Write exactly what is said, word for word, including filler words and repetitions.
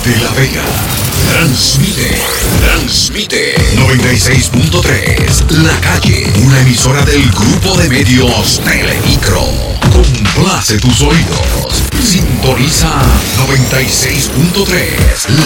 Desde La Vega, transmite, transmite noventa y seis punto tres, La Calle, una emisora del grupo de medios Telemicro. Complace tus oídos. Sintoniza noventa y seis punto tres,